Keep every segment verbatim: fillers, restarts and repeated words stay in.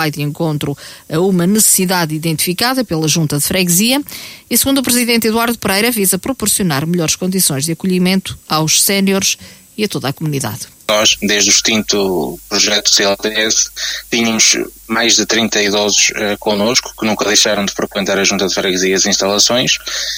vai de encontro a uma necessidade identificada pela Junta de Freguesia e, segundo o Presidente Eduardo Pereira, visa proporcionar melhores condições de acolhimento aos séniores e a toda a comunidade. Nós, desde o extinto projeto C L T S, tínhamos mais de trinta idosos uh, connosco, que nunca deixaram de frequentar a Junta de Freguesia e as instalações,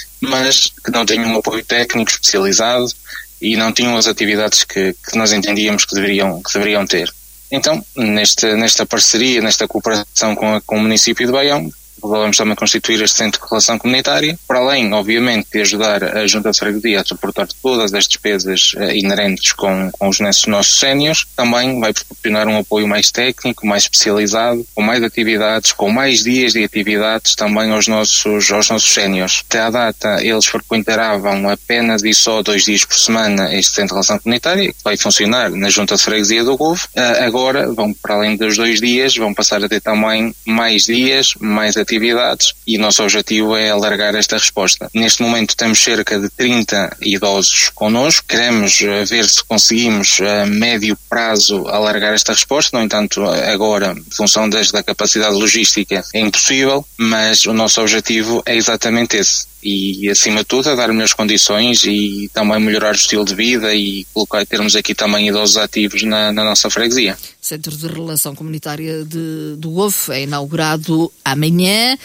mas que não tinham um apoio técnico especializado e não tinham as atividades que, que nós entendíamos que deveriam, que deveriam ter. Então, neste, nesta parceria, nesta cooperação com, a, com o município de Baião, vamos também constituir este centro de relação comunitária, para além, obviamente, de ajudar a Junta de Freguesia a suportar todas as despesas uh, inerentes com, com os nossos séniores, também vai proporcionar um apoio mais técnico, mais especializado, com mais atividades, com mais dias de atividades também aos nossos, aos nossos séniores. Até à data, eles frequentavam apenas e só dois dias por semana este centro de relação comunitária, que vai funcionar na Junta de Freguesia do Govo. Uh, agora, vão, para além dos dois dias, vão passar a ter também mais dias, mais atividades, atividades e o nosso objetivo é alargar esta resposta. Neste momento temos cerca de trinta idosos connosco, queremos uh, ver se conseguimos a uh, médio prazo alargar esta resposta, no entanto agora, em função das, da capacidade logística, é impossível, mas o nosso objetivo é exatamente esse. E, acima de tudo, a dar melhores condições e também melhorar o estilo de vida e colocar, termos aqui também idosos ativos na, na nossa freguesia. O Centro de Relação Comunitária de, do Govo é inaugurado amanhã.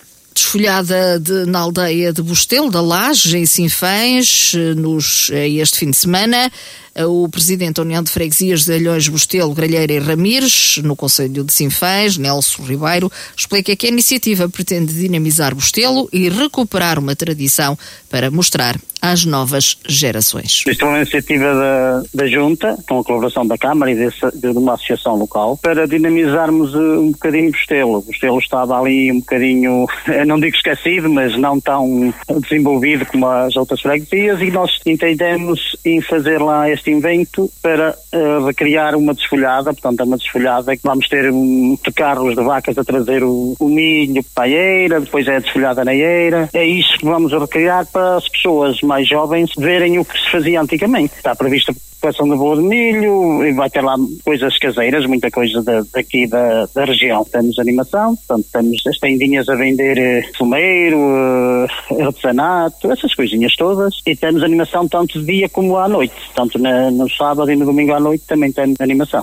Desfolhada de, na aldeia de Bostelo, da Laje, em Sinfãs, nos, este fim de semana. O Presidente da União de Freguesias de Alhões, Bostelo, Gralheira e Ramires, no Conselho de Sinfãs, Nelson Ribeiro, explica que a iniciativa pretende dinamizar Bostelo e recuperar uma tradição para mostrar às novas gerações. Isto é uma iniciativa da, da Junta, com a colaboração da Câmara e desse, de uma associação local, para dinamizarmos um bocadinho Bostelo. Bostelo estava ali um bocadinho, eu não digo esquecido, mas não tão desenvolvido como as outras freguesias, e nós entendemos em fazer lá este invento para uh, recriar uma desfolhada. Portanto, é uma desfolhada que vamos ter um, carros de vacas a trazer o, o milho para a eira, depois é a desfolhada na eira. É isso que vamos recriar para as pessoas mais jovens verem o que se fazia antigamente. Está prevista a preparação de bolo de milho, e vai ter lá coisas caseiras, muita coisa da, daqui da, da região. Temos animação, portanto, temos as tendinhas a vender eh, fumeiro, eh, artesanato, essas coisinhas todas, e temos animação tanto de dia como à noite, tanto na, no sábado e no domingo à noite também temos animação.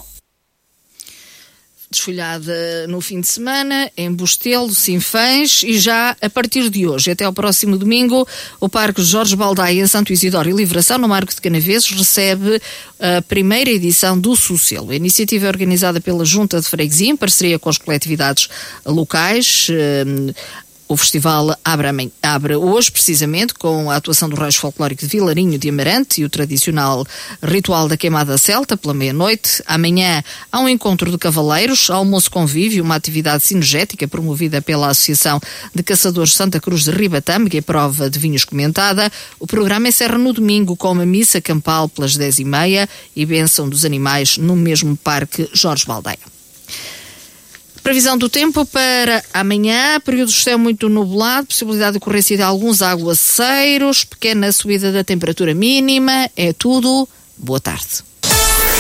Desfolhada no fim de semana em Bostelo, Sinfãs, e já a partir de hoje até ao próximo domingo o Parque Jorge Baldaia em Santo Isidoro e Livração, no Marco de Canaveses, recebe a primeira edição do Sucelo. A iniciativa é organizada pela Junta de Freguesia em parceria com as coletividades locais. O festival abre, abre hoje, precisamente, com a atuação do Reis Folclórico de Vilarinho de Amarante e o tradicional ritual da queimada celta pela meia-noite. Amanhã há um encontro de cavaleiros, almoço convívio, uma atividade sinergética promovida pela Associação de Caçadores Santa Cruz de Ribatâmega e prova de vinhos comentada. O programa encerra no domingo com uma missa campal pelas dez e meia e bênção dos animais no mesmo Parque Jorge Baldaia. Previsão do tempo para amanhã, período de céu muito nublado, possibilidade de ocorrência de alguns aguaceiros, pequena subida da temperatura mínima, é tudo. Boa tarde.